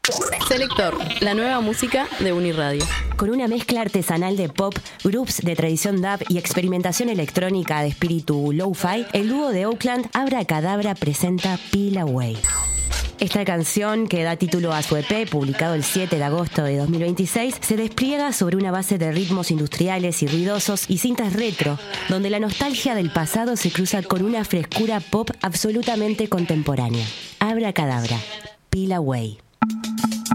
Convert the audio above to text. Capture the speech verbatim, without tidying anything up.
Selector, la nueva música de Uniradio. Con una mezcla artesanal de pop, groups de tradición dub y experimentación electrónica de espíritu lo-fi, el dúo de Oakland, Abracadabra, presenta Peel Away. Esta canción, que da título a su E P, publicado el siete de agosto de dos mil veintiséis, se despliega sobre una base de ritmos industriales y ruidosos y cintas retro, donde la nostalgia del pasado se cruza con una frescura pop absolutamente contemporánea. Abracadabra, Peel Away.